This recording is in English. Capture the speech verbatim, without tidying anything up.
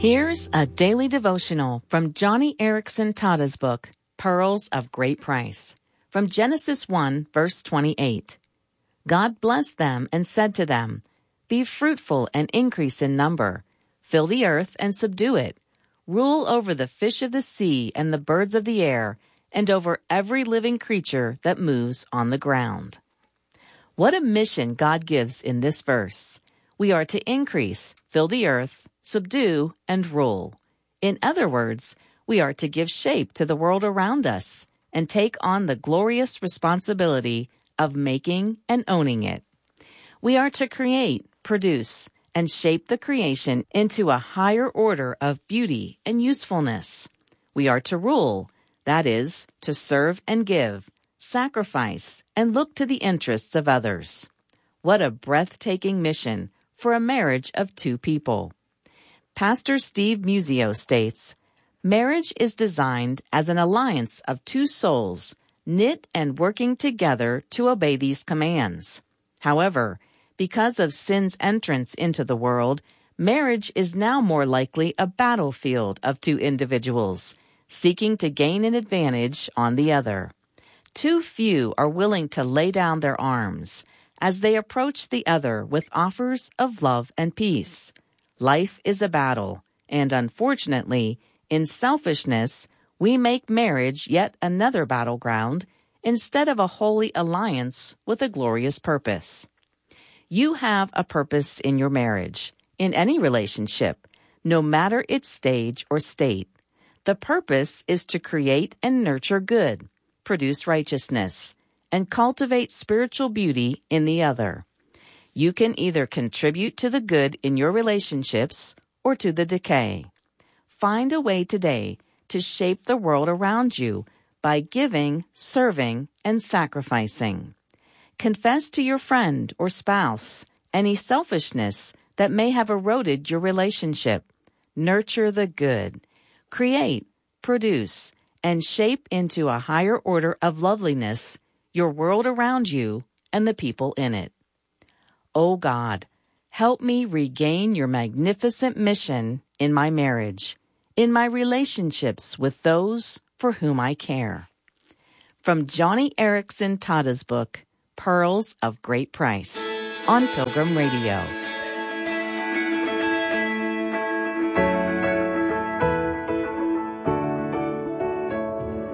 Here's a daily devotional from Joni Eareckson Tada's book, Pearls of Great Price, from Genesis one, verse twenty-eight. God blessed them and said to them, "Be fruitful and increase in number. Fill the earth and subdue it. Rule over the fish of the sea and the birds of the air, and over every living creature that moves on the ground." What a mission God gives in this verse. We are to increase, fill the earth, subdue, and rule. In other words, we are to give shape to the world around us and take on the glorious responsibility of making and owning it. We are to create, produce, and shape the creation into a higher order of beauty and usefulness. We are to rule, that is, to serve and give, sacrifice, and look to the interests of others. What a breathtaking mission for a marriage of two people. Pastor Steve Musio states, "Marriage is designed as an alliance of two souls, knit and working together to obey these commands. However, because of sin's entrance into the world, marriage is now more likely a battlefield of two individuals, seeking to gain an advantage on the other. Too few are willing to lay down their arms as they approach the other with offers of love and peace. Life is a battle, and unfortunately, in selfishness, we make marriage yet another battleground instead of a holy alliance with a glorious purpose." You have a purpose in your marriage, in any relationship, no matter its stage or state. The purpose is to create and nurture good, produce righteousness, and cultivate spiritual beauty in the other. You can either contribute to the good in your relationships or to the decay. Find a way today to shape the world around you by giving, serving, and sacrificing. Confess to your friend or spouse any selfishness that may have eroded your relationship. Nurture the good. Create, produce, and shape into a higher order of loveliness your world around you and the people in it. Oh God, help me regain your magnificent mission in my marriage, in my relationships with those for whom I care. From Joni Eareckson Tada's book, Pearls of Great Price, on Pilgrim Radio.